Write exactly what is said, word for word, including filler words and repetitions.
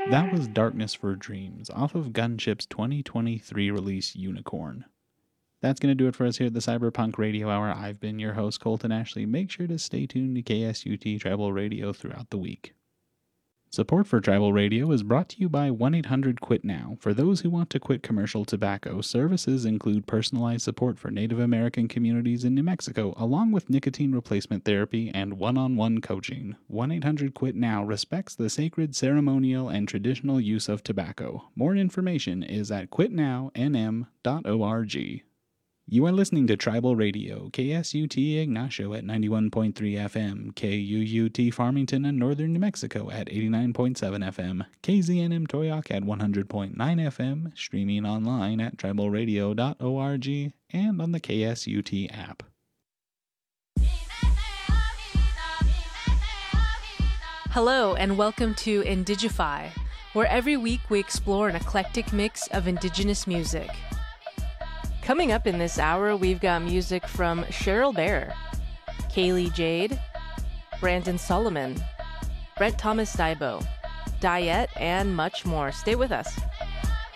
That was Darkness for Dreams off of Gunship's twenty twenty-three release Unicorn. That's going to do it for us here at the Cyberpunk Radio Hour. I've been your host, Colton Ashley. Make sure to stay tuned to K S U T Tribal Radio throughout the week. Support for Tribal Radio is brought to you by one eight hundred quit now. For those who want to quit commercial tobacco, services include personalized support for Native American communities in New Mexico, along with nicotine replacement therapy and one-on-one coaching. one eight hundred quit now respects the sacred, ceremonial, and traditional use of tobacco. More information is at quit now n m dot org. You are listening to Tribal Radio, K S U T Ignacio at ninety-one point three F M, K U U T Farmington and Northern New Mexico at eighty-nine point seven F M, K Z N M Toyoak at one hundred point nine F M, streaming online at tribal radio dot org and on the K S U T app. Hello and welcome to Indigify, where every week we explore an eclectic mix of indigenous music. Coming up in this hour, we've got music from Cheryl Bear, Kaylee Jade, Brandon Solomon, Brent Thomas Daibo, Diet, and much more. Stay with us.